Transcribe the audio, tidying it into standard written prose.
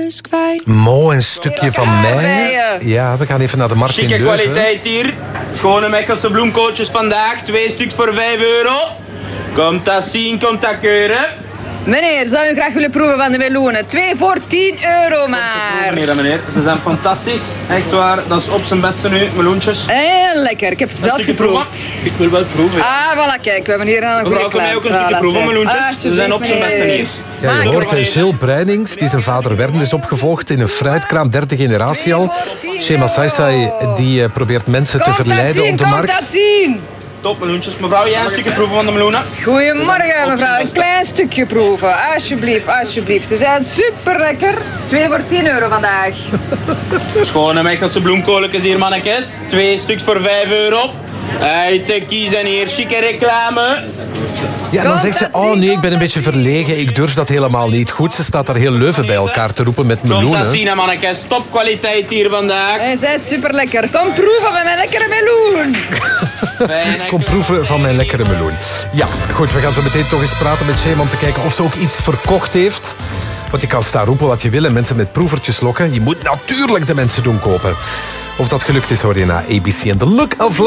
alles kwijt. Mooi, een stukje van mij. Ja, we gaan even naar de markt in Chique Leuven. kwaliteit hier. Schone Mechelse bloemkooltjes vandaag. 2 stuks voor €5. Komt dat zien, komt dat keuren. Meneer, zou u graag willen proeven van de meloenen? 2 voor €10 maar. Meneer, ze zijn fantastisch. Echt waar, dat is op zijn beste nu, meloentjes. Heel lekker, ik heb ze zelf geproefd. Ik wil wel proeven. Voilà, kijk, we hebben hier een goede Mevrouw, kan mij ook een stukje proeven, meloentjes? Ze zijn op zijn beste hier. Ja, je hoort Gilles Bruinings, die zijn vader Werner is opgevolgd in een fruitkraam, derde generatie al. Shema Saisai, die probeert mensen te verleiden op de markt. Komt dat zien! Top meloentjes. Mevrouw, jij een stukje proeven van de meloenen? Goedemorgen mevrouw, een klein stukje proeven. Alsjeblieft, alsjeblieft. Ze zijn super lekker. 2 voor €10 vandaag. Schone Mechelse bloemkooltjes hier, mannetjes. 2 stuks voor €5. Uit te kiezen hier, chique reclame. Ja, en dan zegt ze, oh nee, ik ben een beetje verlegen, ik durf dat helemaal niet. Goed, ze staat daar heel Leuven bij elkaar te roepen met Komt dat meloenen. zien, mannetjes. Topkwaliteit hier vandaag. Ze zijn super lekker. Kom proeven van mijn lekkere meloen. Kom proeven van mijn lekkere meloen. Ja, goed, we gaan zo meteen toch eens praten met Shema om te kijken of ze ook iets verkocht heeft. Want je kan staan roepen wat je wil en mensen met proevertjes lokken. Je moet natuurlijk de mensen doen kopen. Of dat gelukt is, hoor je na ABC en The Look of